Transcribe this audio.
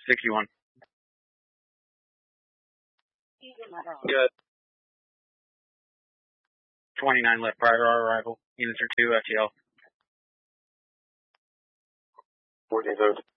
61. Good. 29 left prior to our arrival. Units are 2 FTL. 14